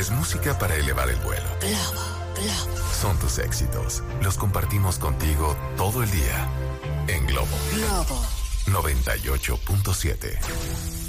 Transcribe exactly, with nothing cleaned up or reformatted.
Es música para elevar el vuelo. Globo, Globo. Son tus éxitos. Los compartimos contigo todo el día. En Globo. Globo. noventa y ocho punto siete.